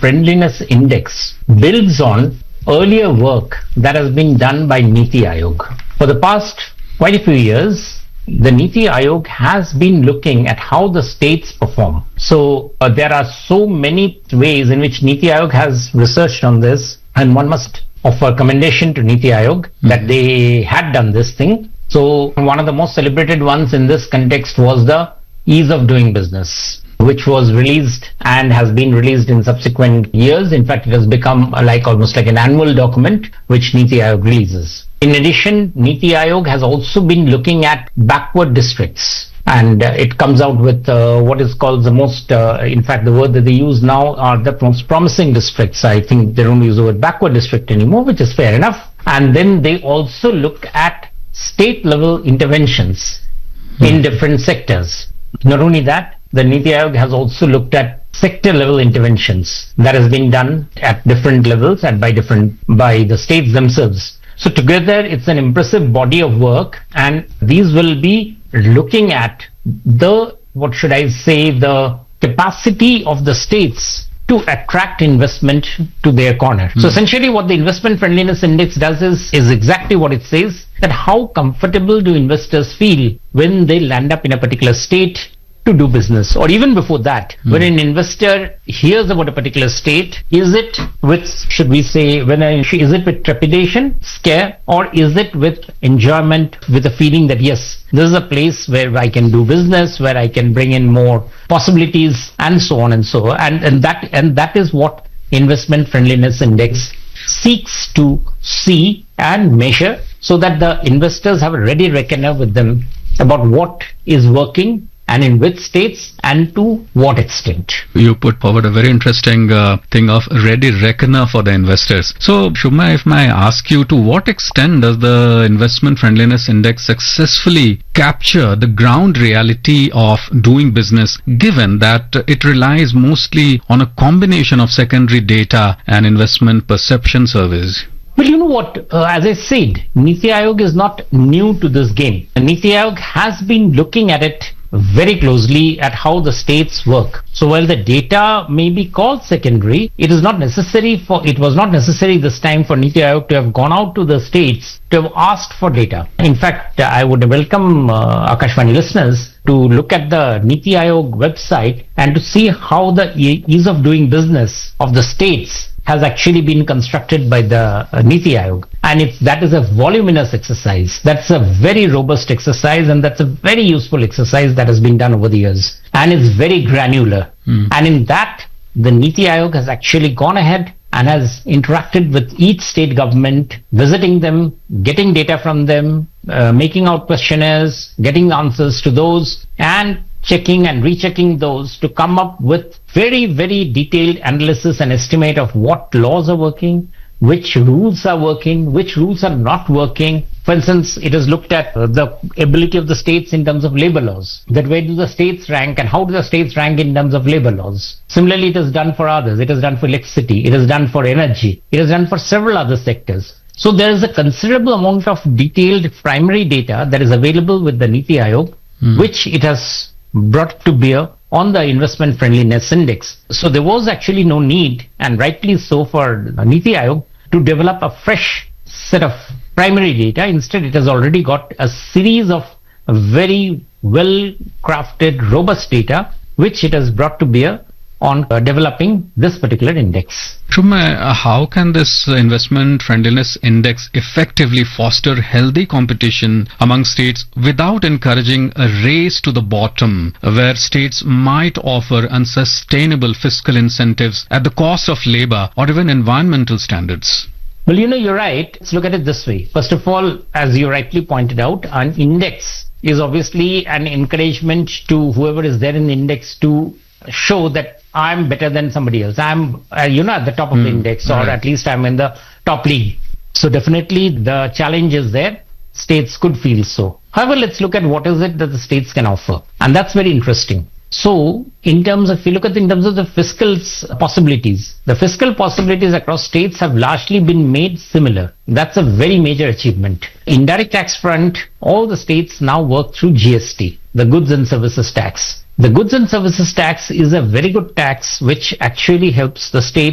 Friendliness Index builds on earlier work that has been done by Niti Aayog. For the past quite a few years, the Niti Aayog has been looking at how the states perform. So there are so many ways in which Niti Aayog has researched on this, and one must offer commendation to Niti Aayog that they had done this thing. So one of the most celebrated ones in this context was the Ease of Doing Business, which was released and has been released in subsequent years. In fact, it has become almost like an annual document which Niti Aayog releases. In addition, Niti Aayog has also been looking at backward districts, and it comes out with what is called the most, in fact, the word that they use now are the most promising districts. I think they don't use the word backward district anymore, which is fair enough. And then they also look at state level interventions in different sectors. Not only that, the Niti Aayog has also looked at sector level interventions that has been done at different levels and by the states themselves. So together it's an impressive body of work, and these will be looking at the capacity of the states to attract investment to their corner. So essentially what the Investment Friendliness Index does is exactly what it says, that how comfortable do investors feel when they land up in a particular state to do business, or even before that, when an investor hears about a particular state, is it with, is it with trepidation, scare, or is it with enjoyment, with a feeling that yes, this is a place where I can do business, where I can bring in more possibilities, and so on and so on. And that is what Investment Friendliness Index seeks to see and measure, so that the investors have a ready reckoner with them about what is working and in which states and to what extent. You put forward a very interesting thing of ready reckoner for the investors. So Shubhma, if I ask you, to what extent does the Investment Friendliness Index successfully capture the ground reality of doing business, given that it relies mostly on a combination of secondary data and investment perception surveys? Well, you know what, as I said, Niti Aayog is not new to this game. Niti Aayog has been looking at it very closely at how the states work. So while the data may be called secondary, it was not necessary this time for Niti Aayog to have gone out to the states to have asked for data. In fact, I would welcome Akashvani listeners to look at the Niti Aayog website and to see how the ease of doing business of the states has actually been constructed by the Niti Aayog. And that is a voluminous exercise. That's a very robust exercise, and that's a very useful exercise that has been done over the years. And it's very granular. And in that, the Niti Aayog has actually gone ahead and has interacted with each state government, visiting them, getting data from them, making out questionnaires, getting answers to those, and checking and rechecking those to come up with very, very detailed analysis and estimate of what laws are working, which rules are working, which rules are not working. For instance, it has looked at the ability of the states in terms of labor laws, that where do the states rank and how do the states rank in terms of labor laws. Similarly, it is done for others. It is done for electricity. It is done for energy. It is done for several other sectors. So there is a considerable amount of detailed primary data that is available with the Niti Aayog, which it has brought to bear on the Investment Friendliness Index. So there was actually no need, and rightly so, for Niti Aayog to develop a fresh set of primary data. Instead, it has already got a series of very well crafted, robust data, which it has brought to bear on developing this particular index. Shubhma, how can this Investment Friendliness Index effectively foster healthy competition among states without encouraging a race to the bottom, where states might offer unsustainable fiscal incentives at the cost of labor or even environmental standards? Well, you're right. Let's look at it this way. First of all, as you rightly pointed out, an index is obviously an encouragement to whoever is there in the index to show that I'm better than somebody else. I'm, at the top of the index, or at least I'm in the top league. So definitely the challenge is there. States could feel so. However, let's look at what is it that the states can offer. And that's very interesting. So if you look at in terms of the fiscal possibilities, the fiscal possibilities across states have largely been made similar. That's a very major achievement. Indirect tax front, all the states now work through GST, the Goods and Services Tax. The Goods and Services Tax is a very good tax which actually helps the state